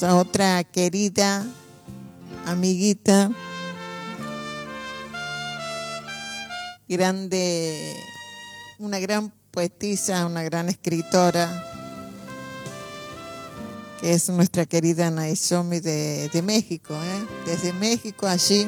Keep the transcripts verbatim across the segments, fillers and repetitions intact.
nuestra otra querida amiguita, grande, una gran poetisa, una gran escritora, que es nuestra querida Naisomi de, de México, ¿eh? Desde México allí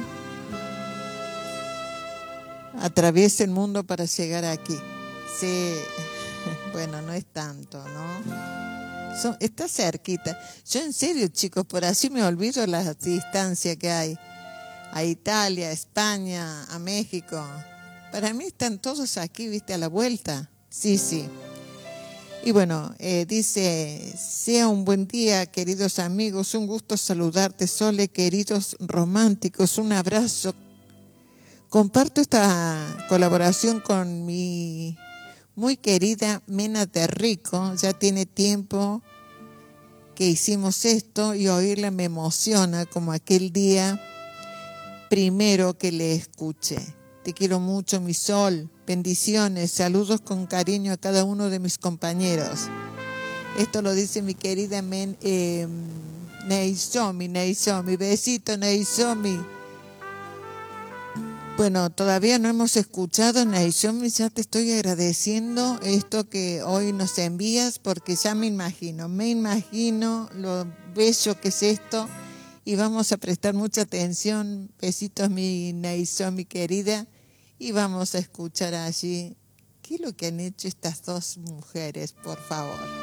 atraviesa el mundo para llegar aquí. Sí, bueno, no es tanto, ¿no? Son, está cerquita. Yo en serio, chicos, por así me olvido la distancia que hay. A Italia, a España, a México. Para mí están todos aquí, viste, a la vuelta. Sí, sí. Y bueno, eh, dice, sea un buen día, queridos amigos, un gusto saludarte, Sole, queridos románticos, un abrazo. Comparto esta colaboración con mi muy querida Mena Terrico, ya tiene tiempo que hicimos esto y oírla me emociona como aquel día primero que le escuché. Te quiero mucho, mi sol. Bendiciones, saludos con cariño a cada uno de mis compañeros. Esto lo dice mi querida Men, eh, Neisomi, Neisomi. Besito, Neisomi. Bueno, todavía no hemos escuchado, Neisomi, ya te estoy agradeciendo esto que hoy nos envías, porque ya me imagino, me imagino lo bello que es esto. Y vamos a prestar mucha atención. Besitos, mi Neisomi querida. Y vamos a escuchar allí qué es lo que han hecho estas dos mujeres, por favor.